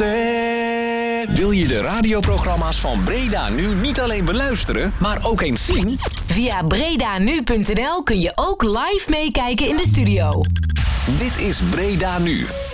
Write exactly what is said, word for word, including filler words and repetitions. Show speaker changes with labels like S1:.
S1: sé.
S2: Wil je de radioprogramma's van Breda Nu niet alleen beluisteren, maar ook eens zien?
S3: Via bredanu punt n l kun je ook live meekijken in de studio.
S2: Dit is Breda Nu.